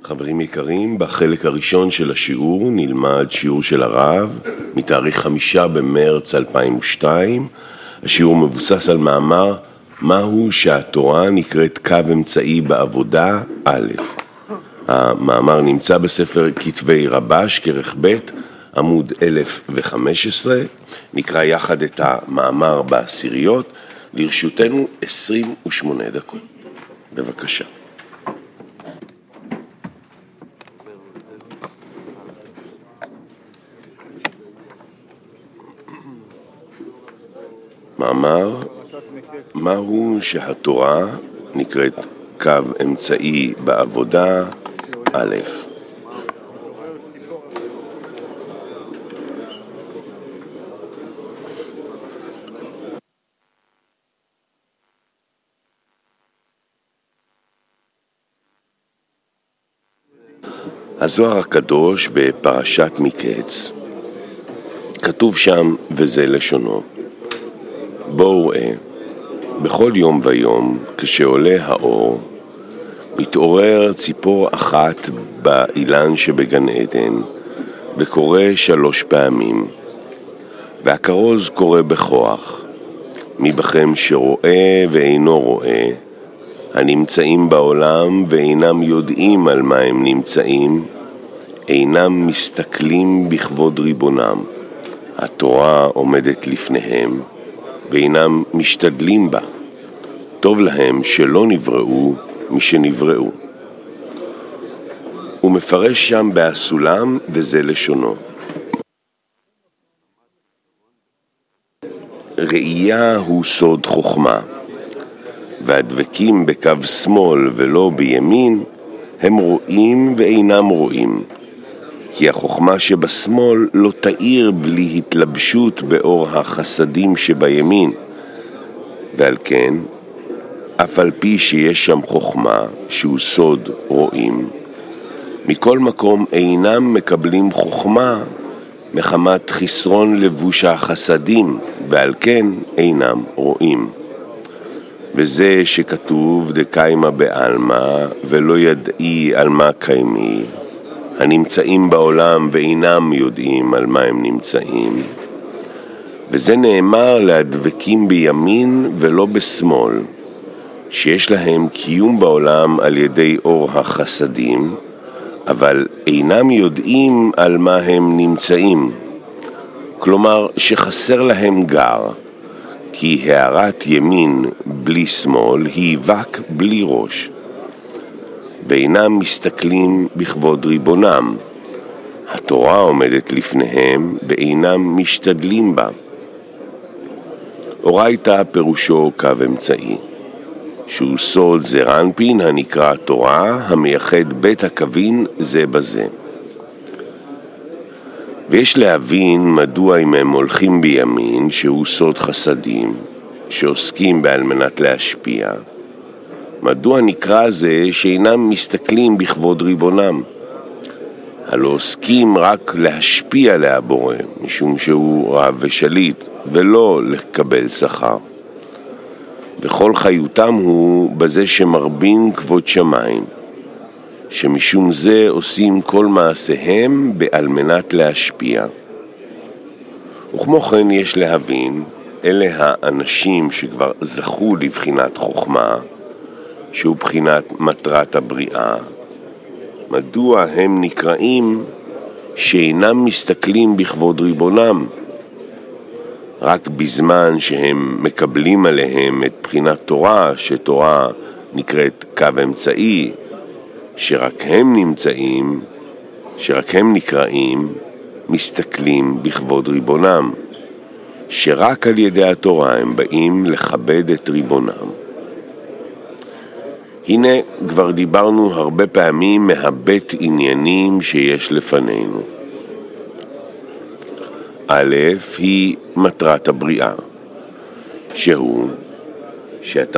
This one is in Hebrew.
חברים יקרים, בחלק הראשון של השיעור נלמד שיעור של הרב מתאריך 5 במרץ 2002. השיעור מבוסס על מאמר מהו שהתורה נקראת קו אמצעי בעבודה א'. המאמר נמצא בספר כתבי רבש כרך ב' עמוד 1015. נקרא יחד את המאמר בעשיריות. לרשותנו 28 דקות. בבקשה. מאמר, מהו שהתורה נקראת קו אמצעי בעבודה א'. הזוהר הקדוש בפרשת מקץ, כתוב שם וזה לשונו: בואו ראה, בכל יום ויום כשעולה האור, מתעורר ציפור אחת באילן שבגן עדן, וקורא 3 פעמים, והכרוז קורא בכוח, מי בכם שרואה ואינו רואה, הנמצאים בעולם ואינם יודעים על מה הם נמצאים, אינם מסתכלים בכבוד ריבונם, התורה עומדת לפניהם, ואינם משתדלים בה, טוב להם שלא נבראו משנבראו. הוא מפרש שם בסולם וזה לשונו: ראייה הוא סוד חוכמה, והדבקים בקו שמאל ולא בימין הם רואים ואינם רואים, כי החוכמה שבשמאל לא תאיר בלי התלבשות באור החסדים שבימין, ועל כן, אף על פי שיש שם חוכמה שהוא סוד רואים, מכל מקום אינם מקבלים חוכמה מחמת חסרון לבוש החסדים, ועל כן אינם רואים. וזה שכתוב דקיימה בעלמא ולא ידעי על מה קיימי, הנמצאים בעולם ואינם יודעים על מה הם נמצאים, וזה נאמר להדבקים בימין ולא בשמאל, שיש להם קיום בעולם על ידי אור החסדים, אבל אינם יודעים על מה הם נמצאים, כלומר שחסר להם גר, כי הערת ימין בלי שמאל היא וק בלי ראש, ואינם מסתכלים בכבוד ריבונם, התורה עומדת לפניהם ואינם משתדלים בה. אורייתא פירושו קו אמצעי, שהוא סוד זעיר אנפין הנקרא תורה, המייחד בית הקווין זה בזה. ויש להבין מדוע אם הם הולכים בימין, שהוא סוד חסדים, שעוסקים על מנת להשפיע, מדוע נקרא זה שאינם מסתכלים בכבוד ריבונם? הלא עוסקים רק להשפיע להבורא, משום שהוא רב ושליט, ולא לקבל שכר. וכל חיותם הוא בזה שמרבים כבוד שמיים, שמשום זה עושים כל מעשיהם על מנת להשפיע. וכמו כן יש להבין, אלה האנשים שכבר זכו לבחינת חוכמה, שהוא בחינת מטרת הבריאה, מדוע הם נקראים שאינם מסתכלים בכבוד ריבונם? רק בזמן שהם מקבלים עליהם את בחינת תורה, שתורה נקראת קו אמצעי, שרק הם נקראים, מסתכלים בכבוד ריבונם, שרק על ידי התורה הם באים לכבד את ריבונם. הנה כבר דיברנו הרבה פעמים מהבית עניינים שיש לפנינו. א' היא מטרת הבריאה, שהוא שהתכלית